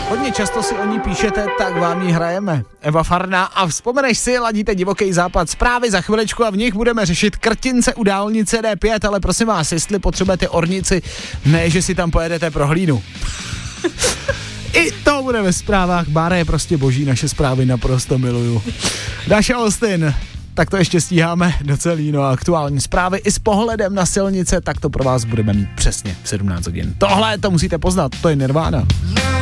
Hodně často si o ní píšete, tak vám ji hrajeme. Eva Farná a vzpomeneš si, ladíte Divoký západ, zprávy za chviličku a v nich budeme řešit krtince u dálnice D5, ale prosím vás, jestli potřebujete ornici, ne, že si tam pojedete pro hlínu. I to bude ve zprávách, Bára je prostě boží, naše zprávy naprosto miluju. Dáša Austin, tak to ještě stíháme docelý, no a aktuální zprávy i s pohledem na silnice, tak to pro vás budeme mít přesně v 17 hodin. Tohle to musíte poznat, to je Nirvana.